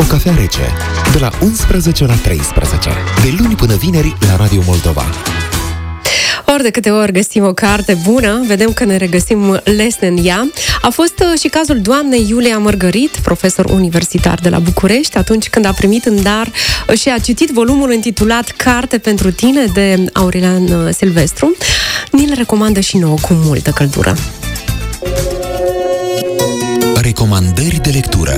cafea rece, de la 11 la 13, de luni până vineri la Radio Moldova. Ori de câte ori găsim o carte bună, vedem că ne regăsim lesne în ea. A fost și cazul doamnei Iulia Mărgărit, profesor universitar de la București, atunci când a primit în dar și a citit volumul intitulat Carte pentru tine de Aurelian Silvestru. Ni-l recomandă și nouă cu multă căldură. Recomandări de lectură.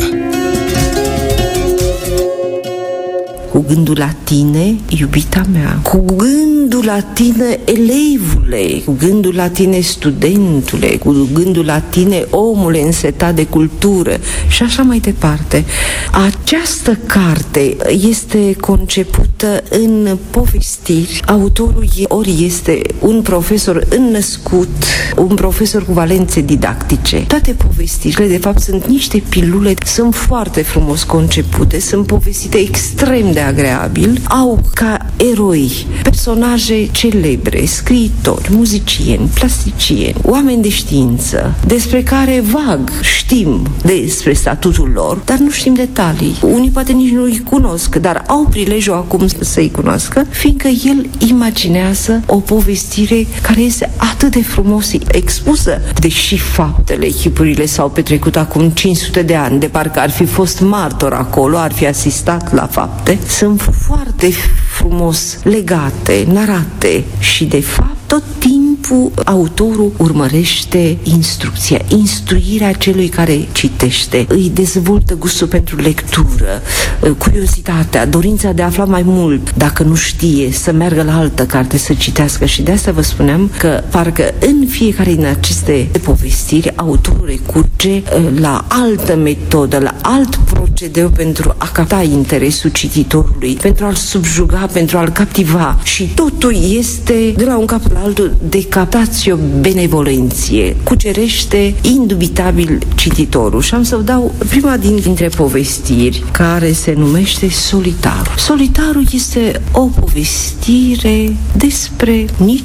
Cu gândul la tine, iubita mea, cu gândul la tine, elevule, cu gândul la tine, studentule, cu gândul la tine, omule însetat de cultură și așa mai departe. Această carte este concepută în povestiri. Autorul ori este un profesor înnăscut, un profesor cu valențe didactice. Toate povestirile, de fapt, sunt niște pilule, sunt foarte frumos concepute, sunt povestite extrem de agreabil, au ca eroi personaje celebre, scriitori, muzicieni, plasticieni, oameni de știință, despre care vag știm despre statutul lor, dar nu știm detalii. Unii poate nici nu îi cunosc, dar au prilejul acum să-i cunoască, fiindcă el imaginează o povestire care este atât de frumos expusă, deși faptele, chipurile s-au petrecut acum 500 de ani, de parcă ar fi fost martor acolo, ar fi asistat la fapte, sunt foarte frumos legate, narate și, de fapt, tot timpul autorul urmărește instruirea celui care citește, îi dezvoltă gustul pentru lectură, curiozitatea, dorința de a afla mai mult, dacă nu știe, să meargă la altă carte, să citească. Și de asta vă spuneam că parcă în fiecare din aceste povestiri autorul recurge la altă metodă, la alt procedeu pentru a capta interesul cititorului, pentru a-l subjuga, pentru a-l captiva. Și totul este, de la un cap la altul, de captatio benevolenție. Cucerește indubitabil cititorul. Și am să vă dau prima dintre povestiri, care se numește Solitarul. Solitarul este o povestire despre nici